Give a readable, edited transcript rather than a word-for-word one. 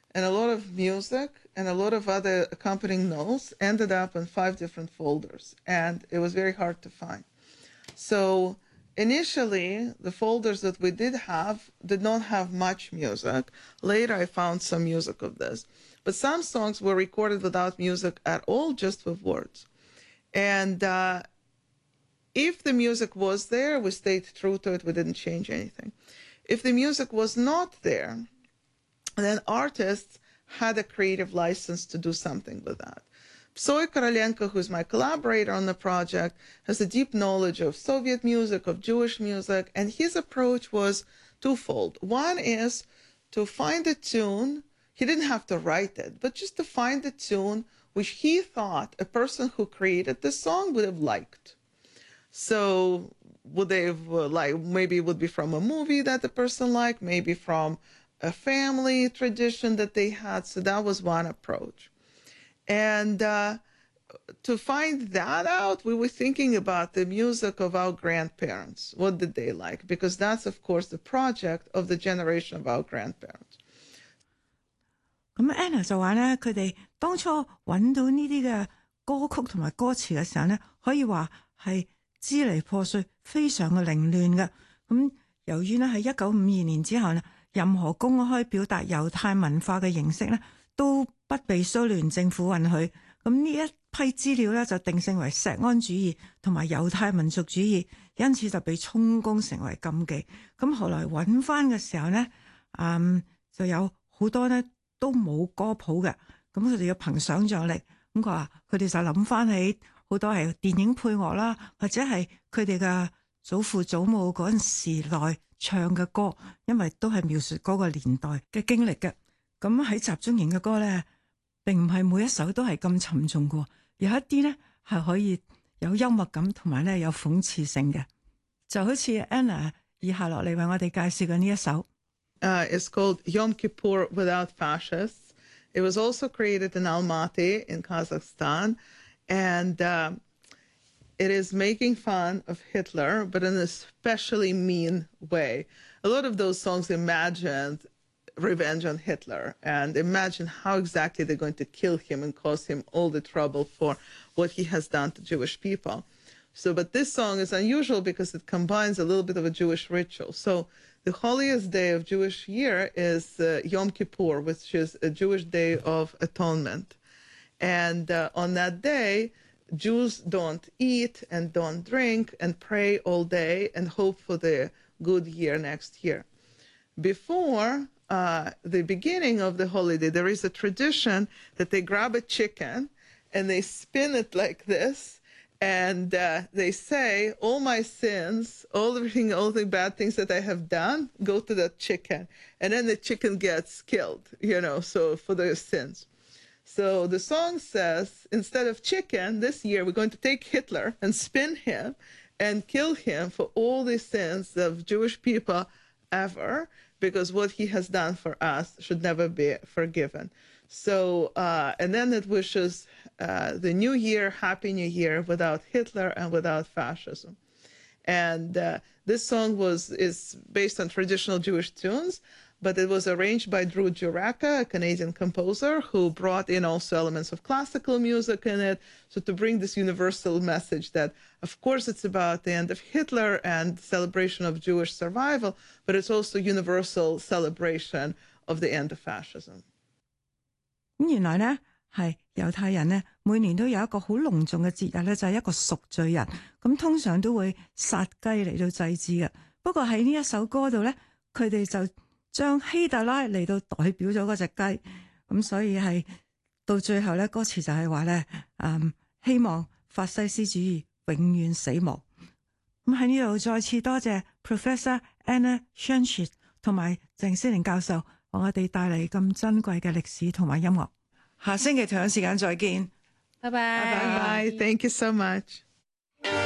and a lot of music and a lot of other accompanying notes ended up in 5 different folders, and it was very hard to find. So initially, the folders that we did not have much music. Later, I found some music of this. But some songs were recorded without music at all, just with words. And if the music was there, we stayed true to it. We didn't change anything. If the music was not there, then artists had a creative license to do something with that. Psoy Korolenko, who's my collaborator on the project, has a deep knowledge of Soviet music, of Jewish music, and his approach was twofold. One is to find a tune. He didn't have to write it, but just to find a tune which he thought a person who created the song would have liked. So would they have, maybe it would be from a movie that the person liked, maybe from a family tradition that they had. So that was one approach. And to find that out, we were thinking about the music of our grandparents. What did they like? Because that's, of course, the project of the generation of our grandparents. 咁 Anna 就話咧，佢哋當初揾到呢啲嘅歌曲同埋歌詞嘅時候咧，可以話係支離破碎，非常嘅凌亂嘅。咁由於咧喺1952年之後咧，任何公開表達猶太文化嘅形式咧，都不被蘇聯政府允許。咁呢一批資料咧就定性為錫安主義同埋猶太民族主義，因此就被充公成為禁忌。咁後來揾翻嘅時候咧，就有好多咧都冇歌譜嘅，咁佢哋要憑想像力。咁佢話佢哋就諗翻起好多係電影配樂啦，或者係佢哋嘅祖父祖母嗰陣時代唱嘅歌，因為都係描述嗰個年代嘅經歷嘅。咁喺集中營嘅歌咧，並唔係每一首都係咁沉重嘅，有一啲咧係可以有幽默感同埋咧有諷刺性嘅，就好似 Anna 以下落嚟為我哋介紹嘅呢一首。 It's called Yom Kippur Without Fascists. It was also created in Almaty in Kazakhstan, and it is making fun of Hitler, but in an especially mean way. A lot of those songs imagined revenge on Hitler and imagine how exactly they're going to kill him and cause him all the trouble for what he has done to Jewish people. So, but this song is unusual because it combines a little bit of a Jewish ritual. So the holiest day of Jewish year is Yom Kippur, which is a Jewish day of atonement. And on that day, Jews don't eat and don't drink and pray all day and hope for the good year next year. Before the beginning of the holiday, there is a tradition that they grab a chicken and they spin it like this. And they say, all my sins, all the bad things that I have done, go to that chicken. And then the chicken gets killed, so for their sins. So the song says, instead of chicken, this year we're going to take Hitler and spin him and kill him for all the sins of Jewish people ever, because what he has done for us should never be forgiven. So, and then it wishes the new year, Happy New Year, without Hitler and without fascism. And this song is based on traditional Jewish tunes, but it was arranged by Drew Jureka, a Canadian composer, who brought in also elements of classical music in it, so to bring this universal message that, of course, it's about the end of Hitler and celebration of Jewish survival, but it's also universal celebration of the end of fascism. 咁原來咧係猶太人咧每年都有一個好隆重嘅節日咧，就係一個贖罪日。咁通常都會殺雞嚟到祭祀嘅。不過喺呢一首歌度咧，佢哋就將希特拉嚟到代表咗嗰隻雞。咁所以係到最後咧，歌詞就係話咧，希望法西斯主義永遠死亡。咁喺呢度再次多謝 Professor Anna Shenshit 同埋鄭思玲教授為我哋帶嚟咁珍貴嘅歷史同埋音樂。下星期同樣時間再見。 拜拜。 Bye bye. Thank you so much.